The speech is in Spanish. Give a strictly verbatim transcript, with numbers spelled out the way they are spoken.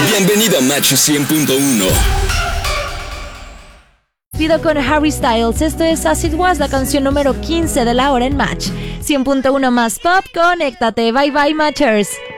Bienvenido a Match cien punto uno. Pido con Harry Styles, esto es As It Was, la canción número quince de la hora en Match cien punto uno más pop, conéctate, bye bye Matchers.